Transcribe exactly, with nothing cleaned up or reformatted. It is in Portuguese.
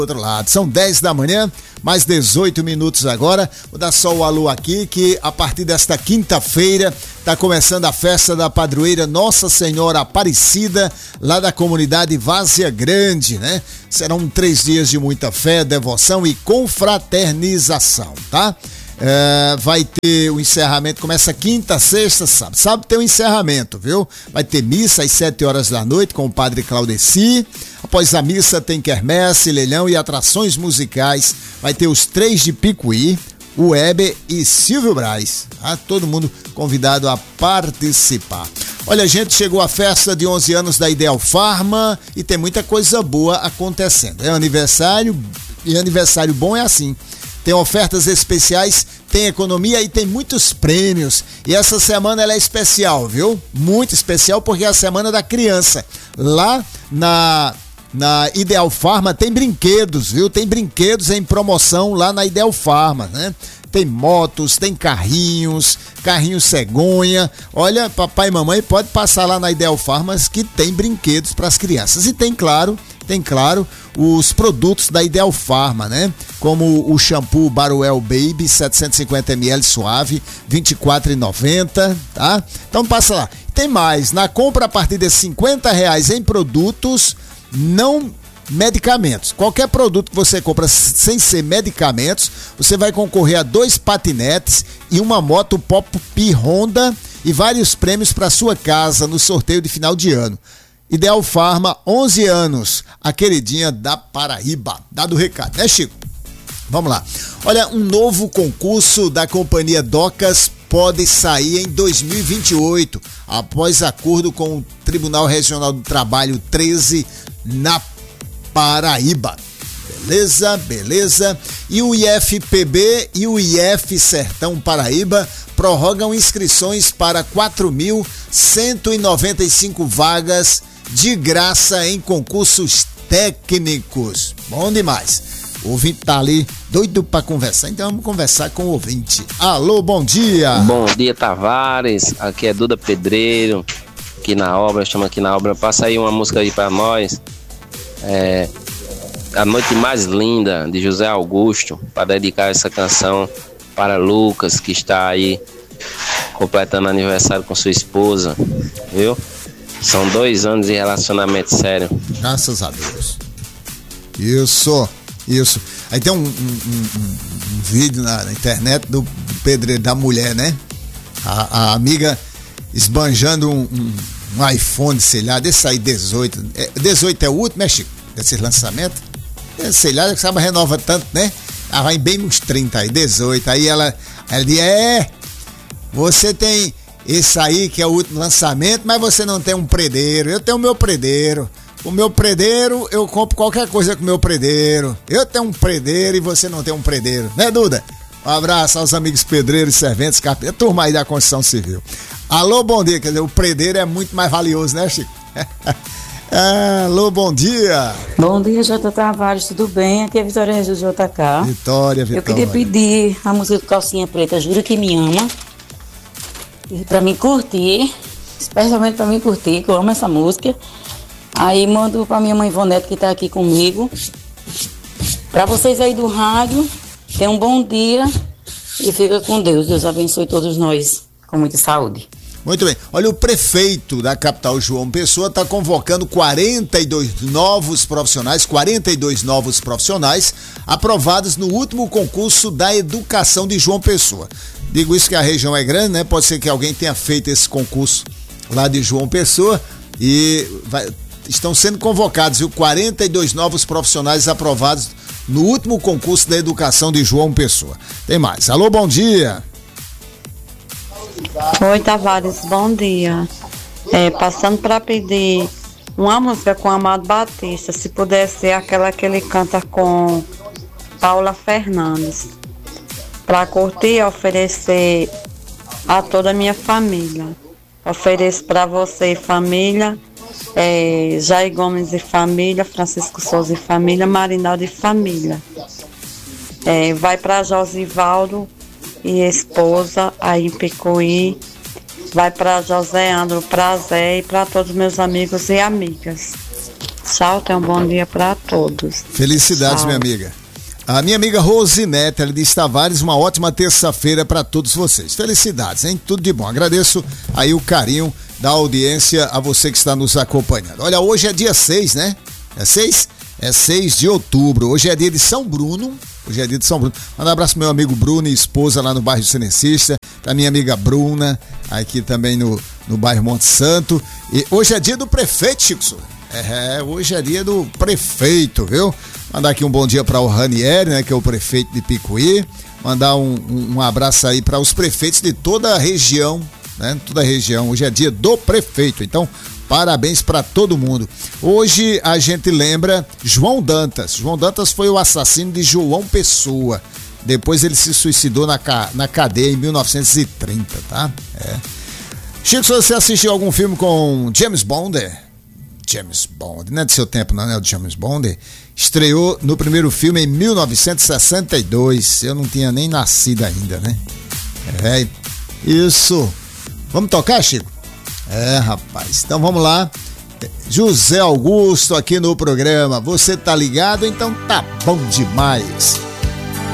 outro lado. São dez da manhã, mais dezoito minutos agora. Vou dar só o alô aqui, que a partir desta quinta-feira está começando a festa da padroeira Nossa Senhora Aparecida, lá da comunidade Várzea Grande, né? Serão três dias de muita fé, devoção e confraternização, tá? É, vai ter o encerramento, começa quinta, sexta, sábado. Sábado tem o encerramento, viu? Vai ter missa às sete horas da noite com o padre Claudeci. Após a missa tem quermesse, leilão e atrações musicais. Vai ter os três de Picuí, o Weber e Silvio Braz. Tá? Todo mundo convidado a participar. Olha, gente, chegou a festa de onze anos da Ideal Pharma e tem muita coisa boa acontecendo. É aniversário, e aniversário bom é assim. Tem ofertas especiais, tem economia e tem muitos prêmios. E essa semana ela é especial, viu? Muito especial porque é a semana da criança. Lá na, na Ideal Pharma tem brinquedos, viu? Tem brinquedos em promoção lá na Ideal Pharma, né? Tem motos, tem carrinhos, carrinho cegonha. Olha, papai e mamãe pode passar lá na Ideal Pharma que tem brinquedos para as crianças. E tem, claro, tem, claro, os produtos da Ideal Pharma, né? Como o shampoo Baruel Baby, setecentos e cinquenta mililitros suave, vinte e quatro reais e noventa centavos, tá? Então passa lá. Tem mais, na compra a partir de cinquenta reais em produtos, não medicamentos. Qualquer produto que você compra sem ser medicamentos, você vai concorrer a dois patinetes e uma moto Pop-P Honda e vários prêmios para sua casa no sorteio de final de ano. Ideal Pharma, onze anos, a queridinha da Paraíba. Dado o recado, né, Chico? Vamos lá. Olha, um novo concurso da companhia Docas pode sair em dois mil e vinte e oito, após acordo com o Tribunal Regional do Trabalho treze na Paraíba. Beleza, beleza. E o I F P B e o I F Sertão Paraíba prorrogam inscrições para quatro mil cento e noventa e cinco vagas de graça em concursos técnicos. Bom demais. O ouvinte tá ali doido para conversar, então vamos conversar com o ouvinte. Alô, bom dia. Bom dia, Tavares. Aqui é Duda Pedreiro, aqui na obra, chama aqui na obra. Passa aí uma música aí para nós. É, A Noite Mais Linda, de José Augusto, para dedicar essa canção para Lucas, que está aí completando aniversário com sua esposa, viu? São dois anos de relacionamento sério. Graças a Deus. Isso, isso. Aí tem um, um, um, um vídeo na, na internet do pedreiro, da mulher, né? A, a amiga esbanjando um, um, um iPhone, sei lá, desse aí dezoito. É, dezoito é o último, né, Chico? Desses lançamentos? É, sei lá, que sabe, renova tanto, né? Ela vai bem uns trinta aí, dezoito. Aí ela, ela diz, é, você tem esse aí que é o último lançamento, mas você não tem um predeiro. Eu tenho o meu predeiro. O meu predeiro, eu compro qualquer coisa com o meu predeiro. Eu tenho um predeiro e você não tem um predeiro. Né, Duda? Um abraço aos amigos pedreiros, serventes, carpinteiros, turma aí da construção civil. Alô, bom dia. Quer dizer, o predeiro é muito mais valioso, né, Chico? Alô, bom dia. Bom dia, J. Tavares, tudo bem? Aqui é Vitória Jesus J K. Vitória, Vitória. Eu queria pedir a música do Calcinha Preta, Jura Que Me Ama, pra mim curtir, especialmente pra mim curtir, que eu amo essa música. Aí mando pra minha mãe Ivonete, que tá aqui comigo. Pra vocês aí do rádio, tenham um bom dia e fica com Deus. Deus abençoe todos nós com muita saúde. Muito bem. Olha, o prefeito da capital, João Pessoa, está convocando quarenta e dois novos profissionais, quarenta e dois novos profissionais aprovados no último concurso da educação de João Pessoa. Digo isso que a região é grande, né? Pode ser que alguém tenha feito esse concurso lá de João Pessoa e vai, estão sendo convocados, viu? quarenta e dois novos profissionais aprovados no último concurso da educação de João Pessoa. Tem mais. Alô, bom dia. Oi, Tavares, bom dia. É, passando para pedir uma música com Amado Batista, se puder ser aquela que ele canta com Paula Fernandes, para curtir e oferecer a toda a minha família. Ofereço para você e família, é, Jair Gomes e família, Francisco Souza e família, Marinaldo e família. É, vai para Josivaldo e esposa aí em Picuí, vai para José Andro Prazer e para todos meus amigos e amigas. Tchau, tenha um bom dia para todos. Felicidades, Tchau. minha amiga. A minha amiga Rosinete, ela diz: Tavares, uma ótima terça-feira para todos vocês. Felicidades, hein? Tudo de bom. Agradeço aí o carinho da audiência a você que está nos acompanhando. Olha, hoje é dia seis, né? É seis? É seis de outubro. Hoje é dia de São Bruno. Hoje é dia de São Bruno. Manda um abraço pro meu amigo Bruno e esposa lá no bairro Senecista. Da minha amiga Bruna, aqui também no, no bairro Monte Santo. E hoje é dia do prefeito, Chico Souza. É, hoje é dia do prefeito, viu? Mandar aqui um bom dia para o Ranieri, né, que é o prefeito de Picuí. Mandar um, um, um abraço aí para os prefeitos de toda a região, né? Toda a região. Hoje é dia do prefeito. Então, parabéns para todo mundo. Hoje a gente lembra João Dantas. João Dantas foi o assassino de João Pessoa. Depois ele se suicidou na, na cadeia em mil novecentos e trinta, tá? É. Chico, se você assistiu algum filme com James Bond? James Bond, não é do seu tempo não, né? O James Bond estreou no primeiro filme em mil novecentos e sessenta e dois. Eu não tinha nem nascido ainda, né? É, isso. Vamos tocar, Chico? É, rapaz. Então vamos lá. José Augusto aqui no programa. Você tá ligado? Então tá bom demais.